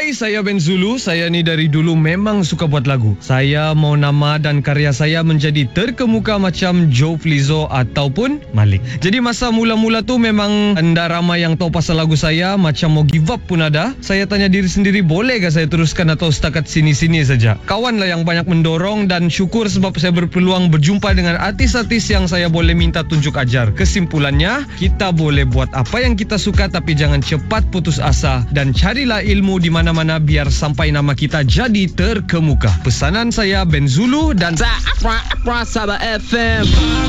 Hai, saya Ben Zulu. Saya ni dari dulu memang suka buat lagu. Saya mau nama dan karya saya menjadi terkemuka macam Joe Flizzo ataupun Malik. Jadi masa mula-mula tu memang anda ramai yang tahu pasal lagu saya, macam mau give up pun ada. Saya tanya diri sendiri, boleh ke saya teruskan atau setakat sini-sini saja. Kawan lah yang banyak mendorong dan syukur sebab saya berpeluang berjumpa dengan artis-artis yang saya boleh minta tunjuk ajar. Kesimpulannya, kita boleh buat apa yang kita suka tapi jangan cepat putus asa dan carilah ilmu di mana-mana biar sampai nama kita jadi terkemuka. Pesanan saya Ben Zulu dan Sabah FM.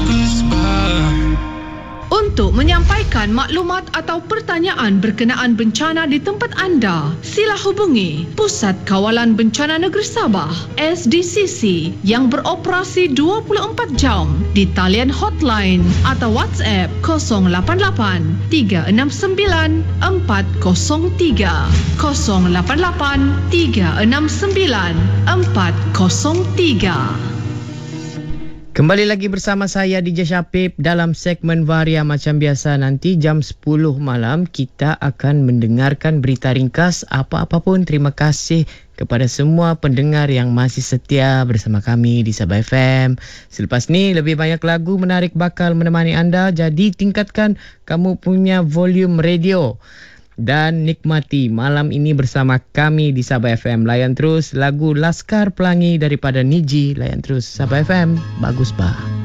Untuk menyampaikan maklumat atau pertanyaan berkenaan bencana di tempat anda, sila hubungi Pusat Kawalan Bencana Negeri Sabah SDCC yang beroperasi 24 jam di talian hotline atau WhatsApp 088 369 403 088 369 403. Kembali lagi bersama saya DJ Syapib dalam segmen Varia. Macam biasa, nanti jam 10 malam kita akan mendengarkan berita ringkas. Apa-apa pun, terima kasih kepada semua pendengar yang masih setia bersama kami di Sabah FM. Selepas ni lebih banyak lagu menarik bakal menemani anda. Jadi tingkatkan kamu punya volume radio dan nikmati malam ini bersama kami di Sabah FM. Layan terus lagu Laskar Pelangi daripada Niji. Layan terus Sabah FM. Bagus bah.